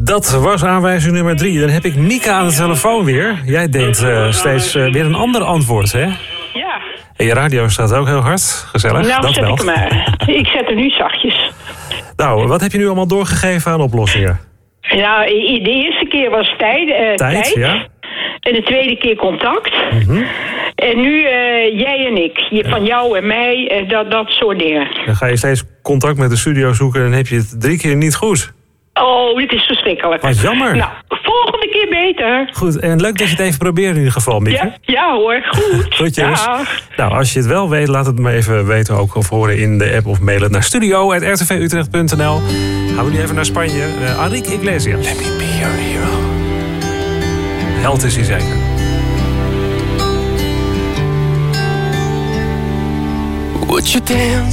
Dat was aanwijzing nummer 3. Dan heb ik Mieke aan de telefoon weer. Jij denkt steeds weer een ander antwoord, hè? Ja. En je radio staat ook heel hard. Gezellig, Nou, dat zet wel. ik hem maar. Ik zet hem nu zachtjes. Nou, wat heb je nu allemaal doorgegeven aan oplossingen? Nou, de eerste keer was tijd. Ja. En de tweede keer contact. Mm-hmm. En nu jij en ik. Van jou en mij, dat soort dingen. Dan ga je steeds contact met de studio zoeken en dan heb je het 3 keer niet goed. Oh, dit is verschrikkelijk. Wat jammer. Nou, volgende keer beter. Goed, en leuk dat je het even probeert in ieder geval, Mieke. Ja hoor, goed. Groetjes. Dag. Nou, als je het wel weet, laat het me even weten. Ook of horen in de app of mail het naar studio@rtvutrecht.nl. Gaan we nu even naar Spanje. Enrique Iglesias. Let me be your hero. Held is hij zeker. Would you dance